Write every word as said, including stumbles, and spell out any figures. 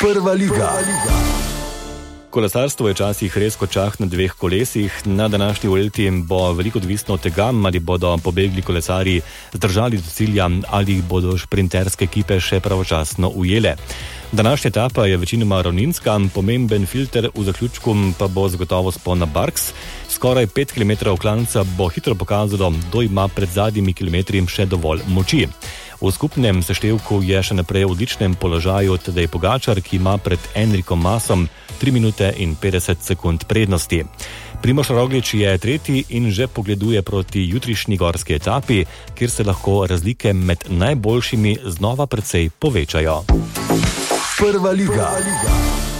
Prva liga. Kolesarstvo je včasih res kočah na dveh kolesih. Na današnji Vuelti bo veliko odvisno od tega, ali bodo pobegli kolesarji zdržali do cilja ali jih bodo šprinterske ekipe še pravočasno ujele. Današnja etapa je večinoma ravninska, pomemben filter v zaključku pa bo zagotovo spon na Barks. Skoraj pet kilometrov klanca bo hitro pokazalo, kdo ima pred zadnjimi kilometri še dovolj moči. V skupnem seštevku je še naprej v odličnem položaju Tadej Pogačar, ki ima pred Enrikom Masom tri minute in petdeset sekund prednosti. Primož Roglič je tretji in že pogleduje proti jutrišnji gorski etapi, kjer se lahko razlike med najboljšimi znova precej povečajo. Prva liga.